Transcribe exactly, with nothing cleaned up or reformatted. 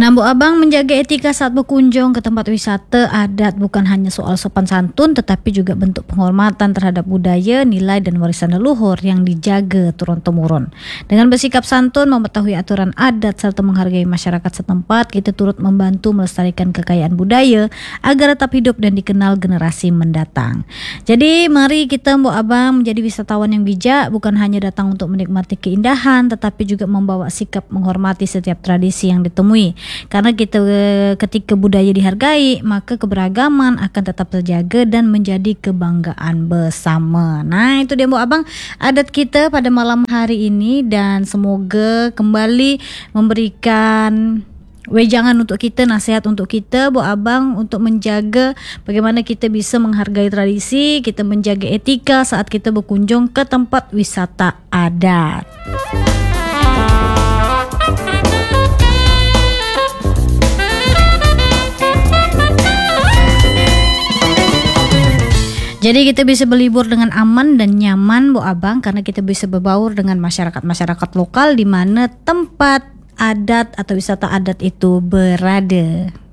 Nah, Bu Abang, menjaga etika saat berkunjung ke tempat wisata adat bukan hanya soal sopan santun, tetapi juga bentuk penghormatan terhadap budaya, nilai dan warisan leluhur yang dijaga turun-temurun. Dengan bersikap santun, mengetahui aturan adat serta menghargai masyarakat setempat, kita turut membantu melestarikan kekayaan budaya agar tetap hidup dan dikenal generasi mendatang. Jadi, mari kita, Bu Abang, menjadi wisatawan yang bijak, bukan hanya datang untuk menikmati keindahan, tetapi juga membawa sikap menghormati setiap tradisi yang ditemui. Karena kita ketika budaya dihargai, maka keberagaman akan tetap terjaga dan menjadi kebanggaan bersama. Nah, itu dia, Bu Abang, adat kita pada malam hari ini, dan semoga kembali memberikan wejangan untuk kita, nasihat untuk kita, Bu Abang, untuk menjaga bagaimana kita bisa menghargai tradisi, kita menjaga etika saat kita berkunjung ke tempat wisata adat. Jadi kita bisa berlibur dengan aman dan nyaman, Bu Abang, karena kita bisa berbaur dengan masyarakat-masyarakat lokal di mana tempat adat atau wisata adat itu berada.